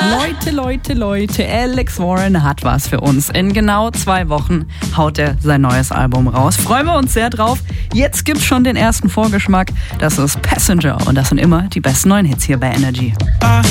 Leute, Alex Warren hat was für uns. In genau 2 Wochen haut er sein neues Album raus. Freuen wir uns sehr drauf. Jetzt gibt's schon den ersten Vorgeschmack. Das ist Passenger und das sind immer die besten neuen Hits hier bei Energy. I